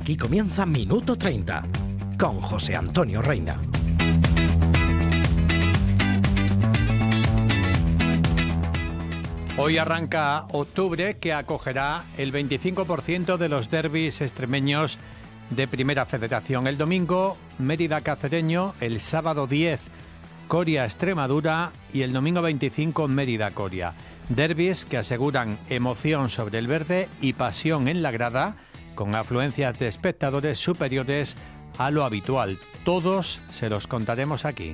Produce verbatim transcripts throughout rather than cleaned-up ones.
Aquí comienza Minuto treinta, con José Antonio Reina. Hoy arranca octubre, que acogerá el veinticinco por ciento de los derbis extremeños de Primera Federación. El domingo, Mérida Cacereño; el sábado diez, Coria Extremadura; y el domingo veinticinco, Mérida Coria. Derbis que aseguran emoción sobre el verde y pasión en la grada, con afluencias de espectadores superiores a lo habitual. Todos se los contaremos aquí.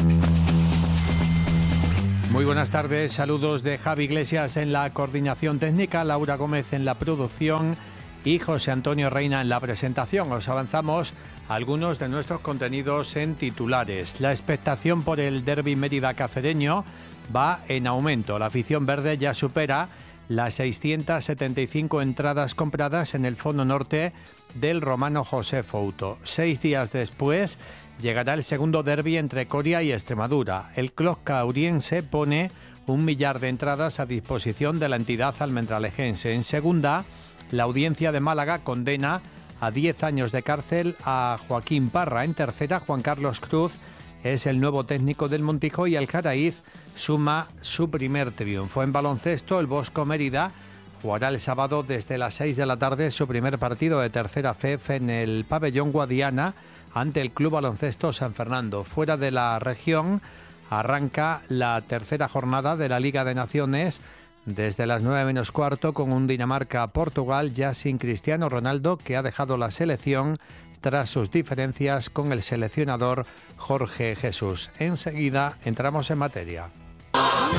Muy buenas tardes, saludos de Javi Iglesias en la coordinación técnica, Laura Gómez en la producción y José Antonio Reina en la presentación. Os avanzamos algunos de nuestros contenidos en titulares. La expectación por el derbi Mérida Cacereño va en aumento. La afición verde ya supera las seiscientas setenta y cinco entradas compradas en el fondo norte del Romano José Fouto. Seis días después llegará el segundo derbi entre Coria y Extremadura. El club cauriense pone un millar de entradas a disposición de la entidad almendralejense. En segunda, la Audiencia de Málaga condena a diez años de cárcel a Joaquín Parra. En tercera, Juan Carlos Cruz es el nuevo técnico del Montijo y el Jaraíz suma su primer triunfo. En baloncesto, el Bosco Mérida jugará el sábado desde las seis de la tarde su primer partido de tercera F E F en el pabellón Guadiana ante el Club Baloncesto San Fernando. Fuera de la región, arranca la tercera jornada de la Liga de Naciones desde las nueve menos cuarto con un Dinamarca-Portugal ya sin Cristiano Ronaldo, que ha dejado la selección tras sus diferencias con el seleccionador Jorge Jesús. Enseguida entramos en materia.